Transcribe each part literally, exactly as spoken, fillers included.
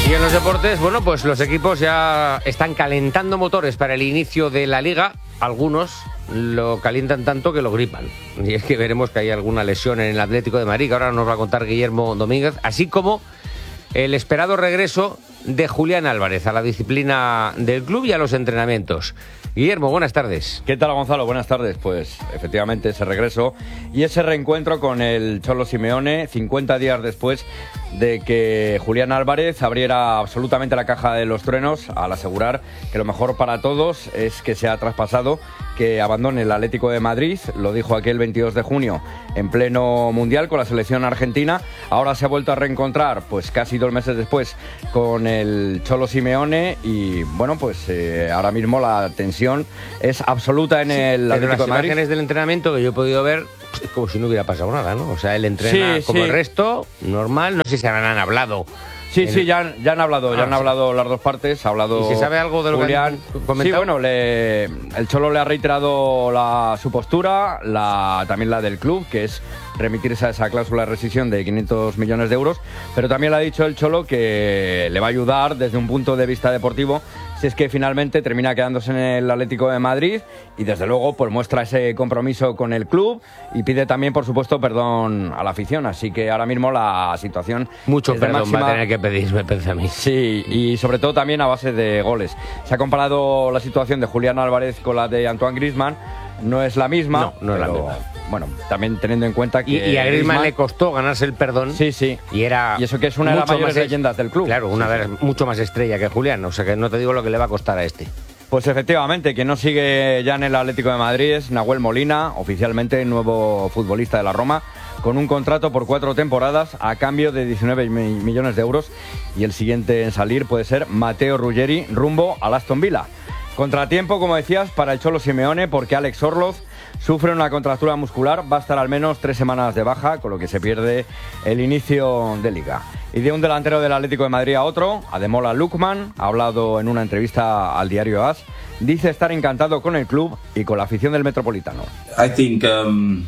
Y en los deportes, bueno, pues los equipos ya están calentando motores para el inicio de la Liga. Algunos lo calientan tanto que lo gripan. Y es que veremos que hay alguna lesión en el Atlético de Madrid, que ahora nos va a contar Guillermo Domínguez, así como el esperado regreso de Julián Álvarez a la disciplina del club y a los entrenamientos. Guillermo, buenas tardes. ¿Qué tal, Gonzalo? Buenas tardes. Pues efectivamente ese regreso y ese reencuentro con el Cholo Simeone cincuenta días después de que Julián Álvarez abriera absolutamente la caja de los truenos al asegurar que lo mejor para todos es que se ha traspasado, que abandone el Atlético de Madrid. Lo dijo aquel veintidós de junio en pleno Mundial con la selección argentina. Ahora se ha vuelto a reencontrar pues casi dos meses después con el Cholo Simeone y bueno, pues eh, ahora mismo la tensión es absoluta en el sí, Atlético de Madrid. Las imágenes del entrenamiento que yo he podido ver es como si no hubiera pasado nada, ¿no? O sea, él entrena sí, como sí. el resto, normal. No sé si habrán hablado. Sí, en... sí, ya, ya han hablado, ya ah, han sí. hablado las dos partes. Ha hablado ¿Y se sabe algo de lo Julián. que han comentado? Sí, bueno, le, el Cholo le ha reiterado la, su postura, la, también la del club, que es remitirse a esa cláusula de rescisión de quinientos millones de euros, pero también le ha dicho el Cholo que le va a ayudar desde un punto de vista deportivo si es que finalmente termina quedándose en el Atlético de Madrid y desde luego pues muestra ese compromiso con el club y pide también, por supuesto, perdón a la afición. Así que ahora mismo la situación mucho es de perdón máxima... va a tener que pedir, me parece a mí. Sí, y sobre todo también a base de goles. Se ha comparado la situación de Julián Álvarez con la de Antoine Griezmann. No es la misma. No, no es pero, la misma. Bueno, también teniendo en cuenta que... Y, y a Griezmann, Griezmann le costó ganarse el perdón. Sí, sí. Y era... Y eso que es una de las mayores leyendas del club. Claro, una sí, vez sí. mucho más estrella que Julián. O sea que no te digo lo que le va a costar a este. Pues efectivamente, quien no sigue ya en el Atlético de Madrid es Nahuel Molina, oficialmente nuevo futbolista de la Roma, con un contrato por cuatro temporadas a cambio de diecinueve millones de euros. Y el siguiente en salir puede ser Matteo Ruggeri, rumbo al Aston Villa. Contratiempo, como decías, para el Cholo Simeone, porque Alex Orloz sufre una contractura muscular, va a estar al menos tres semanas de baja, con lo que se pierde el inicio de Liga. Y de un delantero del Atlético de Madrid a otro, Ademola Lookman, ha hablado en una entrevista al diario A S, dice estar encantado con el club y con la afición del Metropolitano. I think, um...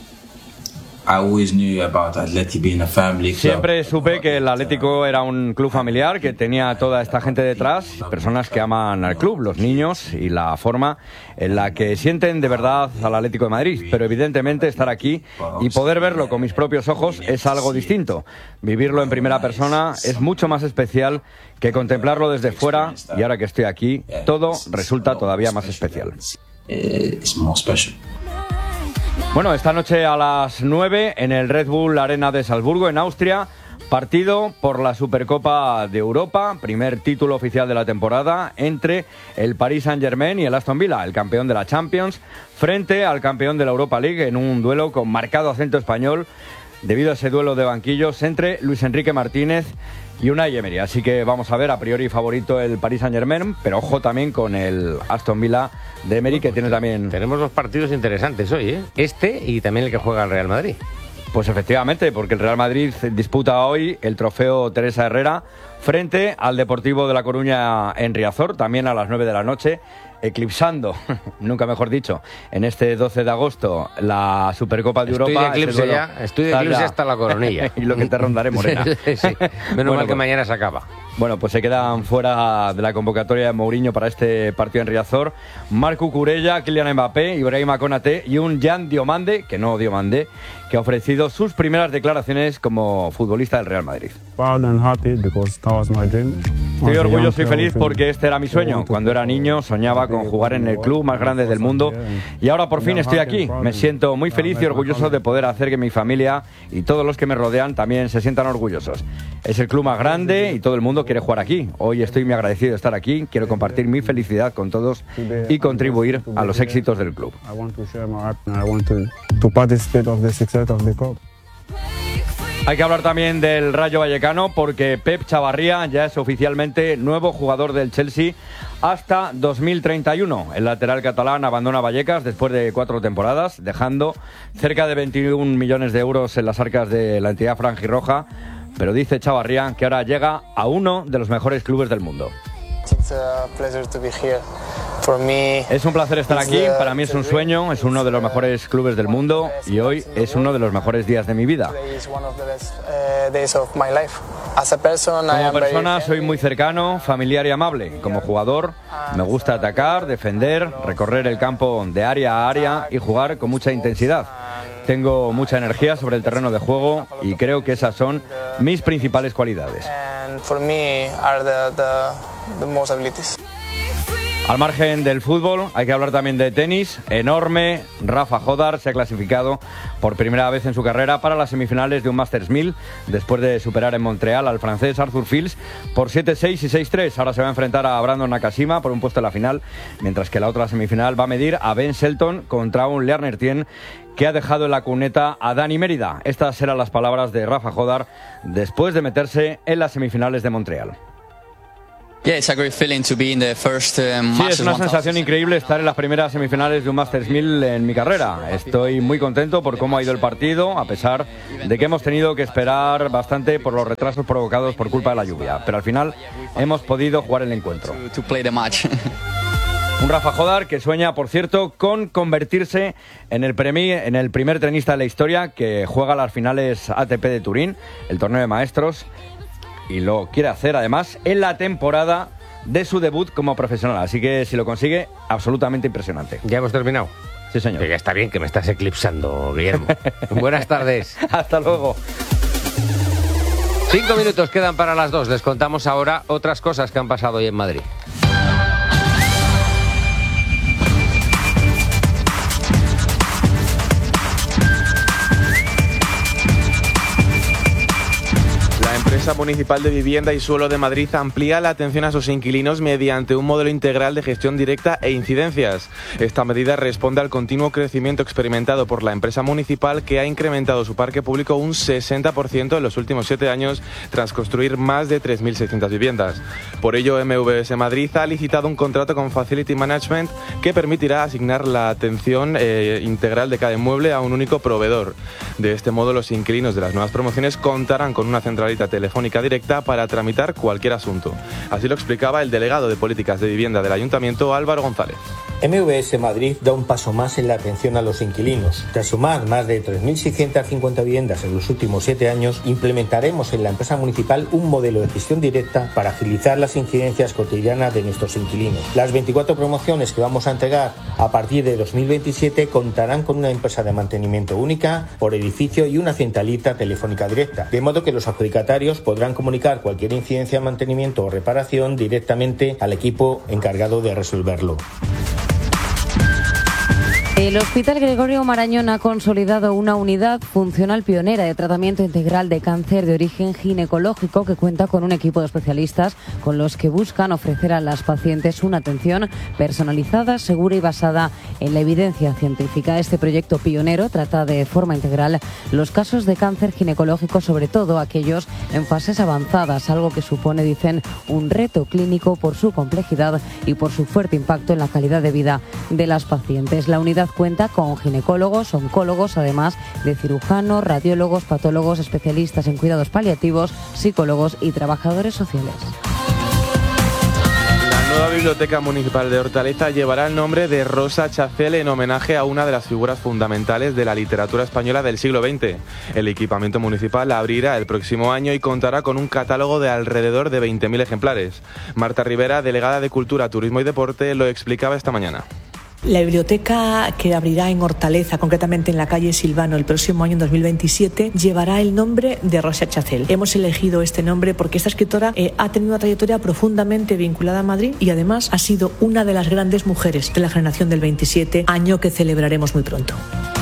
I always knew about Atleti being a family club. Siempre supe que el Atlético era un club familiar, que tenía toda esta gente detrás, personas que aman al club, los niños y la forma en la que sienten de verdad al Atlético de Madrid. Pero evidentemente estar aquí y poder verlo con mis propios ojos es algo distinto. Vivirlo en primera persona es mucho más especial que contemplarlo desde fuera, y ahora que estoy aquí, todo resulta todavía más especial. It's more special. Bueno, esta noche a las nueve en el Red Bull Arena de Salzburgo, en Austria, partido por la Supercopa de Europa, primer título oficial de la temporada entre el Paris Saint-Germain y el Aston Villa, el campeón de la Champions, frente al campeón de la Europa League, en un duelo con marcado acento español debido a ese duelo de banquillos entre Luis Enrique Martínez y Unai Emery. Así que vamos a ver, a priori favorito el Paris Saint-Germain, pero ojo también con el Aston Villa de Emery, que tiene también... Tenemos dos partidos interesantes hoy, ¿eh? Este y también el que juega el Real Madrid. Pues efectivamente, porque el Real Madrid disputa hoy el trofeo Teresa Herrera frente al Deportivo de La Coruña en Riazor, también a las nueve de la noche, eclipsando, nunca mejor dicho, en este doce de agosto la Supercopa de estoy Europa. De eclipse ya, estoy de eclipse hasta la coronilla. Y lo que te rondaré, Morena. Sí, sí. Menos bueno, mal que pues, mañana se acaba. Bueno, pues se quedan fuera de la convocatoria de Mourinho para este partido en Riazor Marc Cucurella, Kylian Mbappé, Ibrahima Konaté y un Jan Diomande, que no Diomande, que ha ofrecido sus primeras declaraciones como futbolista del Real Madrid. Estoy orgulloso y feliz porque este era mi sueño. Cuando era niño soñaba con jugar en el club más grande del mundo y ahora por fin estoy aquí. Me siento muy feliz y orgulloso de poder hacer que mi familia y todos los que me rodean también se sientan orgullosos. Es el club más grande y todo el mundo quiere jugar aquí. Hoy estoy muy agradecido de estar aquí. Quiero compartir mi felicidad con todos y contribuir a los éxitos del club. Hay que hablar también del Rayo Vallecano porque Pep Chavarría ya es oficialmente nuevo jugador del Chelsea hasta dos mil treinta y uno. El lateral catalán abandona Vallecas después de cuatro temporadas, dejando cerca de veintiún millones de euros en las arcas de la entidad franjirroja, pero dice Chavarría que ahora llega a uno de los mejores clubes del mundo. Es un placer estar aquí, para mí es un sueño, es uno de los mejores clubes del mundo y hoy es uno de los mejores días de mi vida. Como persona soy muy cercano, familiar y amable. Como jugador me gusta atacar, defender, recorrer el campo de área a área y jugar con mucha intensidad. Tengo mucha energía sobre el terreno de juego y creo que esas son mis principales cualidades. Al margen del fútbol, hay que hablar también de tenis. Enorme, Rafa Jodar se ha clasificado por primera vez en su carrera para las semifinales de un Masters mil, después de superar en Montreal al francés Arthur Fils por siete seis y seis tres. Ahora se va a enfrentar a Brandon Nakashima por un puesto en la final, mientras que la otra semifinal va a medir a Ben Shelton contra un Lerner Tien que ha dejado en la cuneta a Dani Mérida. Estas eran las palabras de Rafa Jodar después de meterse en las semifinales de Montreal. Yeah, it's a great feeling to be in the first, um, sí, es una sensación increíble estar en las primeras semifinales de un Masters mil en mi carrera. Estoy muy contento por cómo ha ido el partido, a pesar de que hemos tenido que esperar bastante por los retrasos provocados por culpa de la lluvia. Pero al final hemos podido jugar el encuentro. To play the match. Un Rafa Jodar que sueña, por cierto, con convertirse en el, premi, en el primer tenista de la historia que juega las finales A T P de Turín, el torneo de maestros, y lo quiere hacer además en la temporada de su debut como profesional. Así que si lo consigue, absolutamente impresionante. ¿Ya hemos terminado? Sí, señor. Ya está bien que me estás eclipsando, Guillermo. Buenas tardes. Hasta luego. Cinco minutos quedan para las dos. Les contamos ahora otras cosas que han pasado hoy en Madrid. La empresa municipal de vivienda y suelo de Madrid amplía la atención a sus inquilinos mediante un modelo integral de gestión directa e incidencias. Esta medida responde al continuo crecimiento experimentado por la empresa municipal, que ha incrementado su parque público un sesenta por ciento en los últimos siete años tras construir más de tres mil seiscientas viviendas. Por ello, M V S Madrid ha licitado un contrato con Facility Management que permitirá asignar la atención eh, integral de cada inmueble a un único proveedor. De este modo, los inquilinos de las nuevas promociones contarán con una centralita telefónica directa para tramitar cualquier asunto. Así lo explicaba el delegado de Políticas de Vivienda del Ayuntamiento, Álvaro González. M V S Madrid da un paso más en la atención a los inquilinos. Tras sumar más de tres mil seiscientas cincuenta viviendas en los últimos siete años, implementaremos en la empresa municipal un modelo de gestión directa para agilizar las incidencias cotidianas de nuestros inquilinos. Las veinticuatro promociones que vamos a entregar a partir de dos mil veintisiete contarán con una empresa de mantenimiento única por edificio y una centralita telefónica directa, de modo que los adjudicatarios podrán comunicar cualquier incidencia de mantenimiento o reparación directamente al equipo encargado de resolverlo. El Hospital Gregorio Marañón ha consolidado una unidad funcional pionera de tratamiento integral de cáncer de origen ginecológico que cuenta con un equipo de especialistas con los que buscan ofrecer a las pacientes una atención personalizada, segura y basada en la evidencia científica. Este proyecto pionero trata de forma integral los casos de cáncer ginecológico, sobre todo aquellos en fases avanzadas, algo que supone, dicen, un reto clínico por su complejidad y por su fuerte impacto en la calidad de vida de las pacientes. La unidad cuenta con ginecólogos, oncólogos, además de cirujanos, radiólogos, patólogos, especialistas en cuidados paliativos, psicólogos y trabajadores sociales. La nueva Biblioteca Municipal de Hortaleza llevará el nombre de Rosa Chacel en homenaje a una de las figuras fundamentales de la literatura española del siglo veinte. El equipamiento municipal abrirá el próximo año y contará con un catálogo de alrededor de veinte mil ejemplares. Marta Rivera, delegada de Cultura, Turismo y Deporte, lo explicaba esta mañana. La biblioteca, que abrirá en Hortaleza, concretamente en la calle Silvano, el próximo año, en dos mil veintisiete, llevará el nombre de Rosa Chacel. Hemos elegido este nombre porque esta escritora eh, ha tenido una trayectoria profundamente vinculada a Madrid y además ha sido una de las grandes mujeres de la generación del veintisiete, año que celebraremos muy pronto.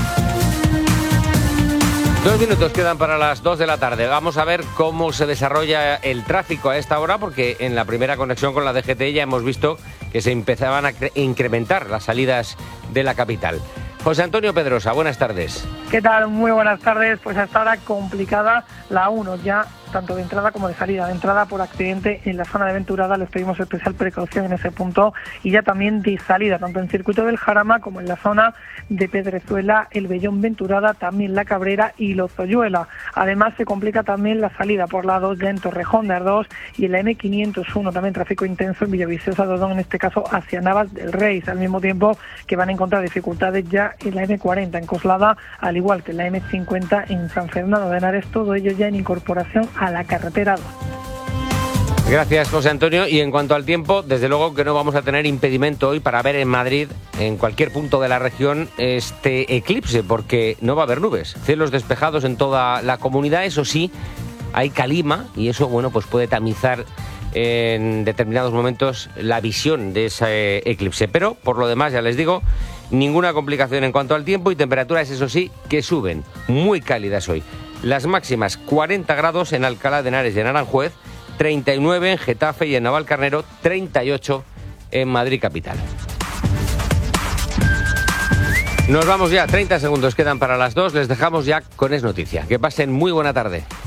Dos minutos quedan para las dos de la tarde. Vamos a ver cómo se desarrolla el tráfico a esta hora, porque en la primera conexión con la D G T ya hemos visto que se empezaban a incrementar las salidas de la capital. José Antonio Pedrosa, buenas tardes. ¿Qué tal? Muy buenas tardes. Pues hasta ahora complicada la uno, ya tanto de entrada como de salida. De entrada por accidente en la zona de Venturada les pedimos especial precaución en ese punto, y ya también de salida, tanto en circuito del Jarama como en la zona de Pedrezuela, El Vellón, Venturada, también La Cabrera y Lozoyuela. Además se complica también la salida por la dos ya en Torrejón de Ardós y en la eme quinientos uno, también tráfico intenso en Villaviciosa de Odón, en este caso hacia Navas del Rey, al mismo tiempo que van a encontrar dificultades ya en la eme cuarenta en Coslada, al igual que en la eme cincuenta en San Fernando de Henares, todo ello ya en incorporación a la carretera dos. Gracias, José Antonio. Y en cuanto al tiempo, desde luego que no vamos a tener impedimento hoy para ver en Madrid, en cualquier punto de la región, este eclipse, porque no va a haber nubes. Cielos despejados en toda la comunidad, eso sí, hay calima y eso, bueno, pues puede tamizar en determinados momentos la visión de ese eclipse. Pero, por lo demás, ya les digo, ninguna complicación en cuanto al tiempo y temperaturas, eso sí, que suben, muy cálidas hoy. Las máximas, cuarenta grados en Alcalá de Henares y en Aranjuez, treinta y nueve en Getafe y en Navalcarnero, treinta y ocho en Madrid capital. Nos vamos ya, treinta segundos quedan para las dos, les dejamos ya con Es Noticia. Que pasen muy buena tarde.